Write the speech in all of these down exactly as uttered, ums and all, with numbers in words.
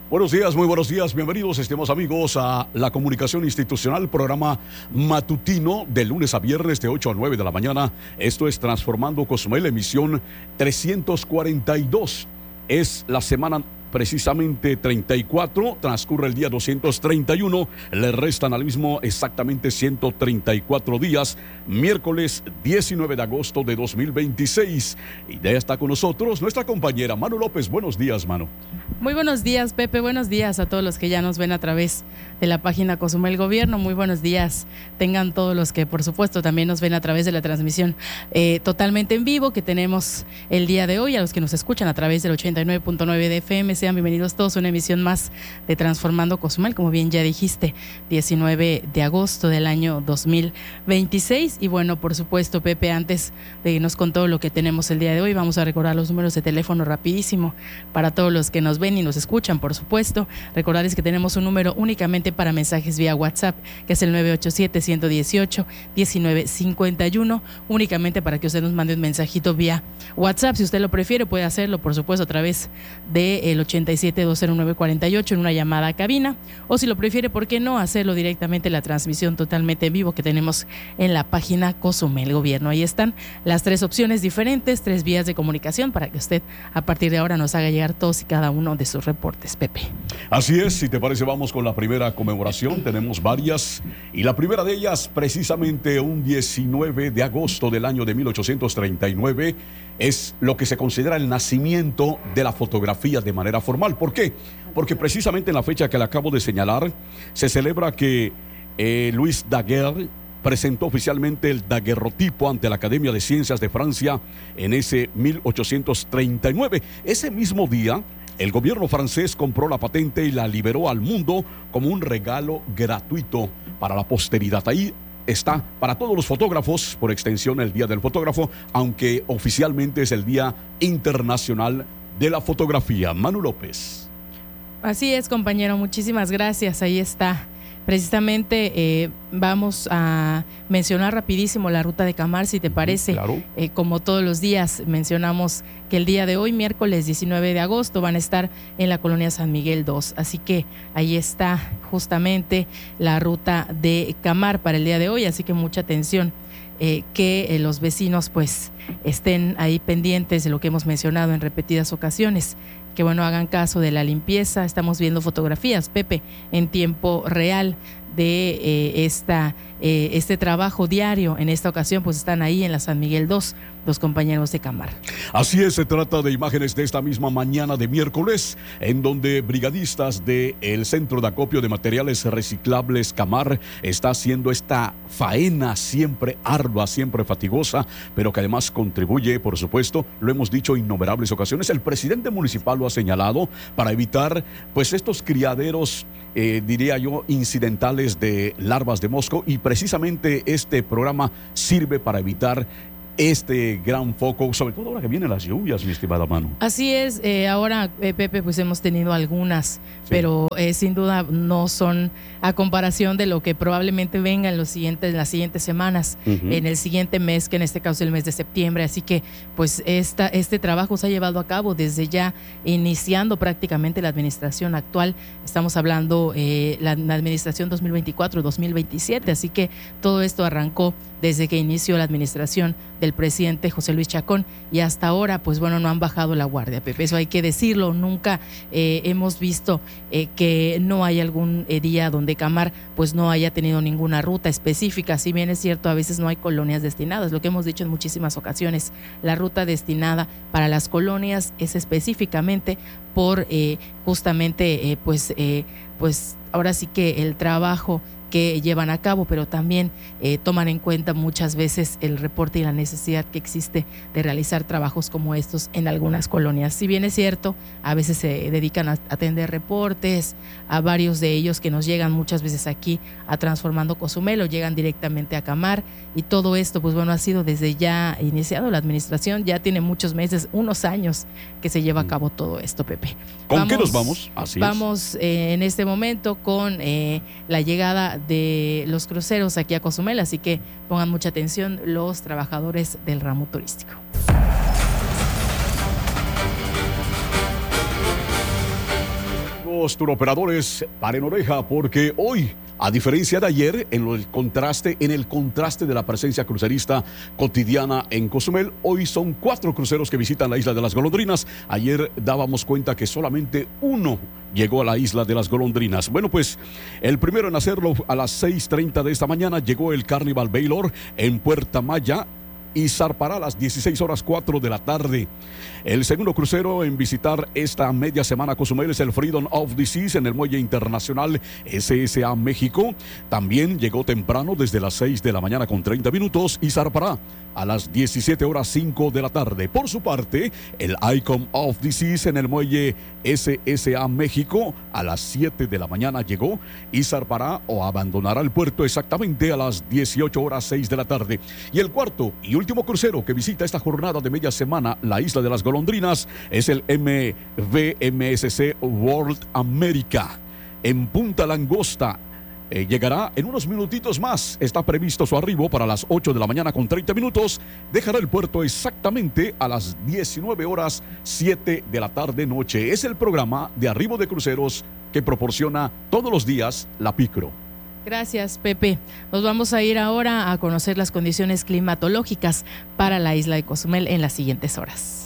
Buenos días, muy buenos días, bienvenidos, estimados amigos, a la comunicación institucional, programa matutino de lunes a viernes de ocho a nueve de la mañana. Esto es Transformando Cozumel, emisión trescientos cuarenta y dos. Es la semana precisamente treinta y cuatro, transcurre el día doscientos treinta y uno, le restan al mismo exactamente ciento treinta y cuatro días, miércoles diecinueve de agosto de dos mil veintiséis. Y ya está con nosotros nuestra compañera Manu López. Buenos días, Manu. Muy buenos días, Pepe. Buenos días a todos los que ya nos ven a través de la página Cozumel Gobierno. Muy buenos días. Tengan todos los que, por supuesto, también nos ven a través de la transmisión eh, totalmente en vivo que tenemos el día de hoy. A los que nos escuchan a través del ochenta y nueve punto nueve de F M, sean bienvenidos todos a una emisión más de Transformando Cozumel, como bien ya dijiste, diecinueve de agosto del año dos mil veintiséis. Y bueno, por supuesto, Pepe, antes de irnos con todo lo que tenemos el día de hoy, vamos a recordar los números de teléfono rapidísimo para todos los que nos ven y nos escuchan, por supuesto. Recordarles que tenemos un número únicamente para mensajes vía WhatsApp, que es el nueve ocho siete, uno uno ocho, uno nueve cinco uno, únicamente para que usted nos mande un mensajito vía WhatsApp. Si usted lo prefiere, puede hacerlo, por supuesto, a través del ochenta y siete, dos cero nueve, cuarenta y ocho en una llamada a cabina, o si lo prefiere, ¿por qué no hacerlo directamente en la transmisión totalmente en vivo que tenemos en la página Cozumel Gobierno? Ahí están las tres opciones diferentes, tres vías de comunicación para que usted a partir de ahora nos haga llegar todos y cada uno de sus reportes, Pepe. Así es, si te parece, vamos con la primera conmemoración. Tenemos varias, y la primera de ellas, precisamente un diecinueve de agosto del año de mil ochocientos treinta y nueve, es lo que se considera el nacimiento de la fotografía de manera formal. ¿Por qué? Porque precisamente en la fecha que le acabo de señalar, se celebra que eh, Louis Daguerre presentó oficialmente el daguerrotipo ante la Academia de Ciencias de Francia en ese mil ochocientos treinta y nueve. Ese mismo día, el gobierno francés compró la patente y la liberó al mundo como un regalo gratuito para la posteridad. Ahí está para todos los fotógrafos, por extensión el Día del Fotógrafo, aunque oficialmente es el Día Internacional de la Fotografía. Manu López. Así es, compañero, muchísimas gracias. Ahí está. Precisamente eh, vamos a mencionar rapidísimo la ruta de Camar, si te parece. Claro. Eh, como todos los días mencionamos que el día de hoy, miércoles diecinueve de agosto, van a estar en la colonia San Miguel dos. Así que ahí está justamente la ruta de Camar para el día de hoy. Así que mucha atención. Eh, que eh, los vecinos pues estén ahí pendientes de lo que hemos mencionado en repetidas ocasiones, que bueno, hagan caso de la limpieza. Estamos viendo fotografías, Pepe, en tiempo real de eh, esta, eh, este trabajo diario. En esta ocasión pues están ahí en la San Miguel dos los compañeros de Camar. Así es, se trata de imágenes de esta misma mañana de miércoles, en donde brigadistas del Centro de Acopio de Materiales Reciclables Camar está haciendo esta faena siempre ardua, siempre fatigosa, pero que además contribuye, por supuesto, lo hemos dicho en innumerables ocasiones, el presidente municipal lo ha señalado, para evitar pues estos criaderos, eh, diría yo, incidentales de larvas de mosco, y precisamente este programa sirve para evitar este gran foco, sobre todo ahora que vienen las lluvias, mi estimada Manu. Así es, eh, ahora, eh, Pepe, pues hemos tenido algunas, sí. pero eh, sin duda no son a comparación de lo que probablemente venga en los siguientes, en las siguientes semanas, uh-huh. en el siguiente mes, que en este caso es el mes de septiembre. Así que pues esta, este trabajo se ha llevado a cabo desde ya iniciando prácticamente la administración actual. Estamos hablando eh, la, la administración dos mil veinticuatro dos mil veintisiete, así que todo esto arrancó desde que inició la administración del presidente José Luis Chacón, y hasta ahora pues bueno, no han bajado la guardia, Pepe, eso hay que decirlo. Nunca eh, hemos visto eh, que no hay algún eh, día donde Camar pues no haya tenido ninguna ruta específica. Si bien es cierto, a veces no hay colonias destinadas, lo que hemos dicho en muchísimas ocasiones, la ruta destinada para las colonias es específicamente por eh, justamente eh, pues eh, pues ahora sí que el trabajo que llevan a cabo, pero también eh, toman en cuenta muchas veces el reporte y la necesidad que existe de realizar trabajos como estos en algunas colonias. Si bien es cierto, a veces se dedican a atender reportes, a varios de ellos que nos llegan muchas veces aquí a Transformando Cozumel o llegan directamente a Camar, y todo esto pues bueno, ha sido desde ya iniciado la administración, ya tiene muchos meses, unos años que se lleva a cabo todo esto, Pepe. ¿Con vamos, qué nos vamos? Así vamos eh, en este momento con eh, la llegada de los cruceros aquí a Cozumel, así que pongan mucha atención los trabajadores del ramo turístico. amigos turoperadores, paren oreja porque hoy, a diferencia de ayer, en el contraste, en el contraste de la presencia crucerista cotidiana en Cozumel, hoy son cuatro cruceros que visitan la isla de las Golondrinas. Ayer dábamos cuenta que solamente uno llegó a la isla de las Golondrinas. Bueno, pues el primero en hacerlo a las seis treinta de esta mañana llegó el Carnival Baylor en Puerto Maya y zarpará a las dieciséis horas cuatro de la tarde. El segundo crucero en visitar esta media semana a Cozumel es el Freedom of the Seas en el Muelle Internacional S S A México. También llegó temprano desde las seis de la mañana con treinta minutos y zarpará a las diecisiete horas cinco de la tarde. Por su parte, el Icon of the Seas en el Muelle S S A México a las siete de la mañana llegó y zarpará o abandonará el puerto exactamente a las dieciocho horas seis de la tarde. Y el cuarto y último crucero que visita esta jornada de media semana la isla de las Golondrinas es el M V M S C World America en Punta Langosta. Eh, llegará en unos minutitos más. Está previsto su arribo para las ocho de la mañana con treinta minutos. Dejará el puerto exactamente a las diecinueve horas siete de la tarde noche. Es el programa de arribo de cruceros que proporciona todos los días la Picro. Gracias, Pepe. Nos vamos a ir ahora a conocer las condiciones climatológicas para la isla de Cozumel en las siguientes horas.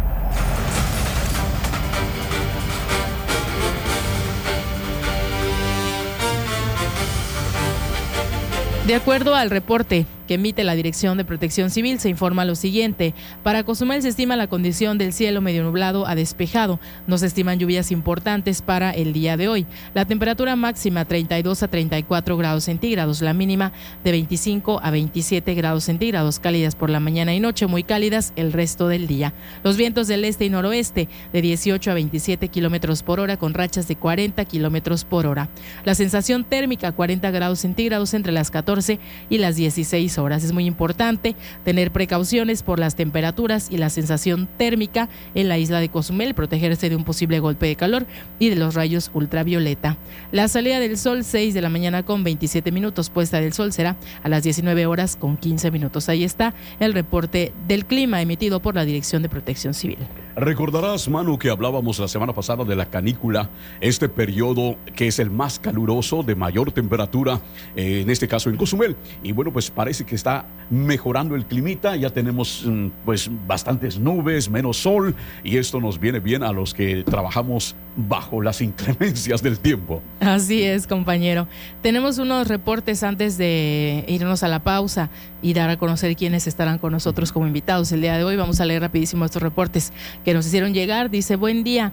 De acuerdo al reporte que emite la Dirección de Protección Civil, se informa lo siguiente. Para Cozumel se estima la condición del cielo medio nublado a despejado. No se estiman lluvias importantes para el día de hoy. La temperatura máxima treinta y dos a treinta y cuatro grados centígrados, la mínima de veinticinco a veintisiete grados centígrados, cálidas por la mañana y noche, muy cálidas el resto del día. Los vientos del este y noroeste de dieciocho a veintisiete kilómetros por hora con rachas de cuarenta kilómetros por hora. La sensación térmica cuarenta grados centígrados entre las catorce y las dieciséis horas. Es muy importante tener precauciones por las temperaturas y la sensación térmica en la isla de Cozumel, protegerse de un posible golpe de calor y de los rayos ultravioleta. La salida del sol seis de la mañana con veintisiete minutos, puesta del sol será a las diecinueve horas con quince minutos. Ahí está el reporte del clima emitido por la Dirección de Protección Civil. Recordarás, Manu, que hablábamos la semana pasada de la canícula, este periodo que es el más caluroso, de mayor temperatura, eh, en este caso en Cozumel. Y bueno, pues parece que está mejorando el climita, ya tenemos pues bastantes nubes, menos sol, y esto nos viene bien a los que trabajamos bajo las inclemencias del tiempo. Así es, compañero. Tenemos unos reportes antes de irnos a la pausa y dar a conocer quiénes estarán con nosotros como invitados el día de hoy. Vamos a leer rapidísimo estos reportes que nos hicieron llegar. Dice, buen día.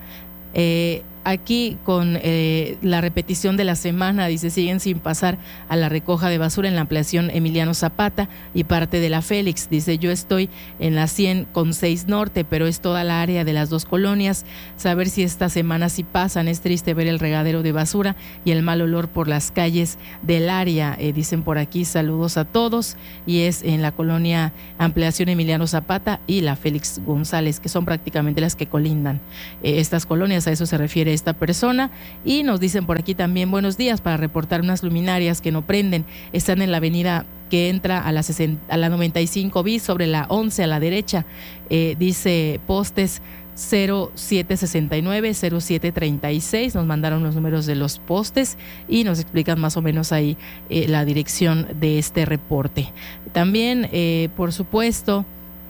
Eh, aquí con eh, la repetición de la semana, dice, siguen sin pasar a la recoja de basura en la ampliación Emiliano Zapata y parte de la Félix. Dice, yo estoy en la cien con seis Norte, pero es toda la área de las dos colonias. Saber si esta semana sí pasan. Es triste ver el regadero de basura y el mal olor por las calles del área. Eh, dicen por aquí, saludos a todos. Y es en la colonia Ampliación Emiliano Zapata y la Félix González, que son prácticamente las que colindan eh, estas colonias. A eso se refiere esta persona. Y nos dicen por aquí también, buenos días, para reportar unas luminarias que no prenden. Están en la avenida que entra a la, sesenta, a la noventa y cinco bis sobre la once a la derecha. Eh, dice postes cero siete sesenta y nueve, cero siete treinta y seis. Nos mandaron los números de los postes y nos explican más o menos ahí eh, la dirección de este reporte. También, eh, por supuesto,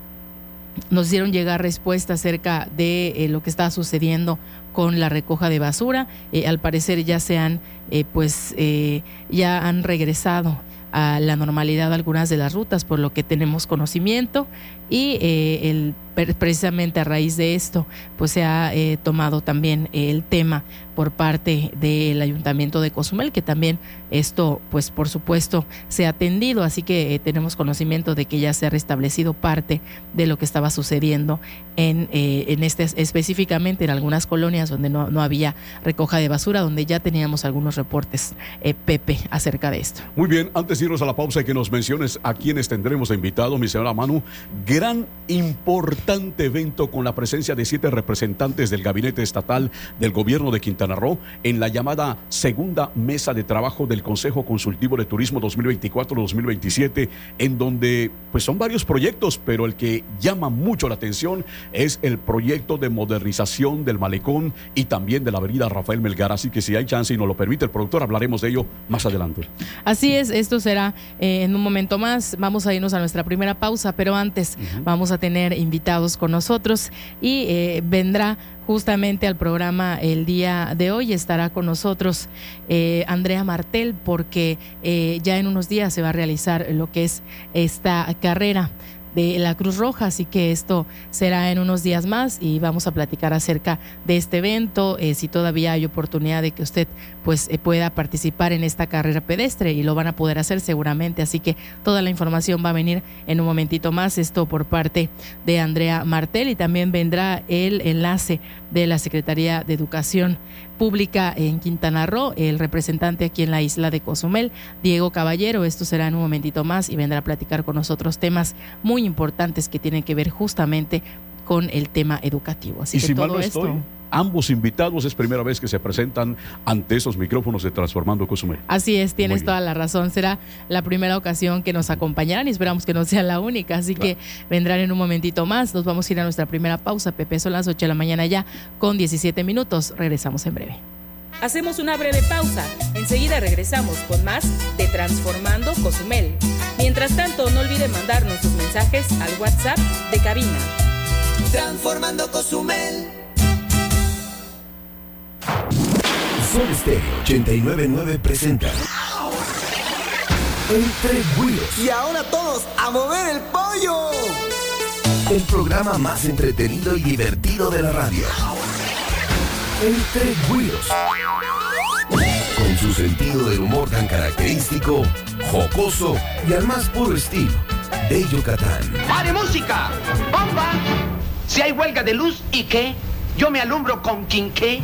nos hicieron llegar respuestas acerca de eh, lo que está sucediendo con la recoja de basura. Eh, al parecer ya se han, eh, pues, eh, ya han regresado a la normalidad algunas de las rutas, por lo que tenemos conocimiento, y eh, el, precisamente a raíz de esto, pues se ha eh, tomado también el tema por parte del Ayuntamiento de Cozumel, que también esto, pues por supuesto, se ha atendido, así que eh, tenemos conocimiento de que ya se ha restablecido parte de lo que estaba sucediendo en, eh, en este, específicamente en algunas colonias donde no, no había recoja de basura, donde ya teníamos algunos reportes, eh, Pepe, acerca de esto. Muy bien, antes de irnos a la pausa y que nos menciones a quienes tendremos de invitado, mi señora Manu, gracias. gran, importante evento con la presencia de siete representantes del Gabinete Estatal del Gobierno de Quintana Roo en la llamada segunda mesa de trabajo del Consejo Consultivo de Turismo dos mil veinticuatro dos mil veintisiete, en donde pues son varios proyectos, pero el que llama mucho la atención es el proyecto de modernización del malecón y también de la avenida Rafael Melgar. Así que si hay chance y nos lo permite el productor, hablaremos de ello más adelante. Así es, esto será eh, en un momento más. Vamos a irnos a nuestra primera pausa, pero antes uh-huh. vamos a tener invitados con nosotros y eh, vendrá justamente al programa el día de hoy. Estará con nosotros eh, Andrea Martel, porque eh, ya en unos días se va a realizar lo que es esta carrera de la Cruz Roja, así que esto será en unos días más y vamos a platicar acerca de este evento, eh, si todavía hay oportunidad de que usted pues eh, pueda participar en esta carrera pedestre, y lo van a poder hacer seguramente, así que toda la información va a venir en un momentito más, esto por parte de Andrea Martel, y también vendrá el enlace de la Secretaría de Educación Pública en Quintana Roo, el representante aquí en la isla de Cozumel, Diego Caballero. Esto será en un momentito más y vendrá a platicar con nosotros temas muy importantes que tienen que ver justamente con el tema educativo. Así y que si todo mal no esto... estoy, ambos invitados es primera vez que se presentan ante esos micrófonos de Transformando Cozumel. Así es, tienes toda la razón. Será la primera ocasión que nos acompañarán y esperamos que no sea la única. Así claro. que vendrán en un momentito más. Nos vamos a ir a nuestra primera pausa. Pepe, son las ocho de la mañana ya con diecisiete minutos. Regresamos en breve. Hacemos una breve pausa. Enseguida regresamos con más de Transformando Cozumel. Mientras tanto, no olviden mandarnos sus mensajes al WhatsApp de cabina. Transformando Cozumel. Sol Estéreo ochenta y nueve punto nueve presenta Entre Güiros. Y ahora todos a mover el pollo. El programa más entretenido y divertido de la radio. Entre Güiros. Con su sentido del humor tan característico, jocoso y al más puro estilo de Yucatán. ¡Pare música! ¡Bomba! Si hay huelga de luz, ¿y qué? Yo me alumbro con quinqué.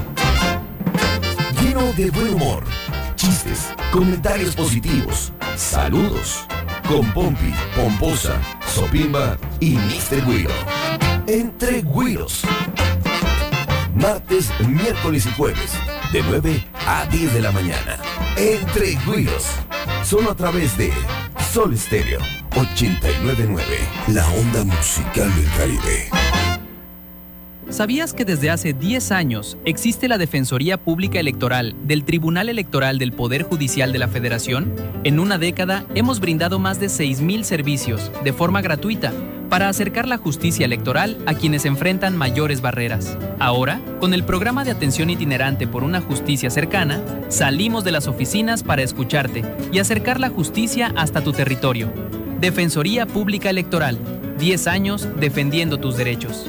Lleno de buen humor, chistes, comentarios positivos, saludos, con Pompi, Pomposa, Sopimba y mister Güiro. Entre Güiros. Martes, miércoles y jueves, de nueve a diez de la mañana. Entre Güiros. Solo a través de Sol Estéreo ochenta y nueve punto nueve, la onda musical del Caribe. ¿Sabías que desde hace diez años existe la Defensoría Pública Electoral del Tribunal Electoral del Poder Judicial de la Federación? En una década hemos brindado más de seis mil servicios de forma gratuita para acercar la justicia electoral a quienes enfrentan mayores barreras. Ahora, con el programa de atención itinerante por una justicia cercana, salimos de las oficinas para escucharte y acercar la justicia hasta tu territorio. Defensoría Pública Electoral, diez años defendiendo tus derechos.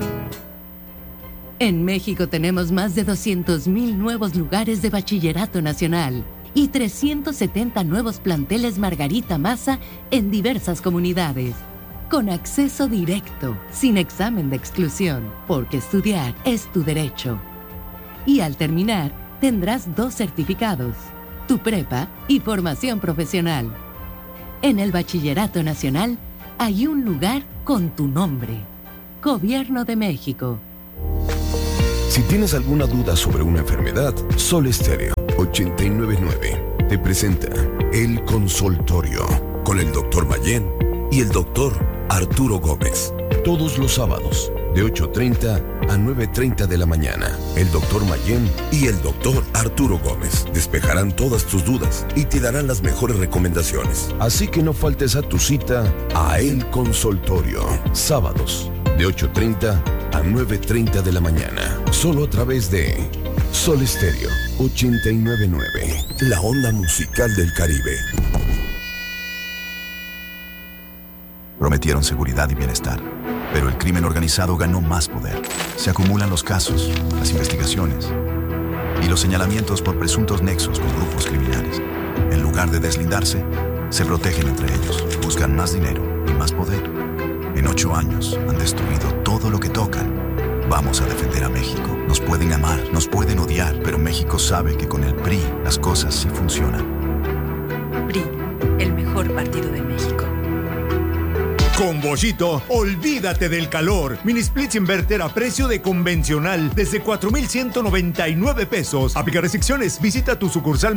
En México tenemos más de doscientos mil nuevos lugares de bachillerato nacional y trescientos setenta nuevos planteles Margarita Maza en diversas comunidades. Con acceso directo, sin examen de exclusión, porque estudiar es tu derecho. Y al terminar, tendrás dos certificados, tu prepa y formación profesional. En el Bachillerato Nacional hay un lugar con tu nombre. Gobierno de México. Si tienes alguna duda sobre una enfermedad, Sol Estéreo ochenta y nueve punto nueve te presenta El Consultorio con el doctor Mayén y el doctor Arturo Gómez. Todos los sábados de ocho treinta a nueve treinta de la mañana. El doctor Mayén y el doctor Arturo Gómez despejarán todas tus dudas y te darán las mejores recomendaciones. Así que no faltes a tu cita a El Consultorio. Sábados de ocho treinta a nueve treinta de la mañana. Solo a través de Sol Estéreo ochenta y nueve punto nueve, la onda musical del Caribe. Prometieron seguridad y bienestar, pero el crimen organizado ganó más poder. Se acumulan los casos, las investigaciones y los señalamientos por presuntos nexos con grupos criminales. En lugar de deslindarse, se protegen entre ellos, buscan más dinero y más poder. En ocho años han destruido todo lo que tocan. Vamos a defender a México. Nos pueden amar, nos pueden odiar, pero México sabe que con el P R I las cosas sí funcionan. P R I, el mejor partido de México. Con Boschito, olvídate del calor. Mini splits inverter a precio de convencional desde cuatro mil ciento noventa y nueve pesos. Aplica restricciones. Visita tu sucursal